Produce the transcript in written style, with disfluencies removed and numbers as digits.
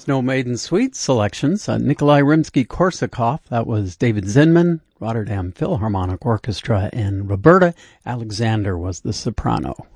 Snow Maiden Suite selections. Nikolai Rimsky-Korsakov, that was David Zinman, Rotterdam Philharmonic Orchestra, and Roberta Alexander was the soprano.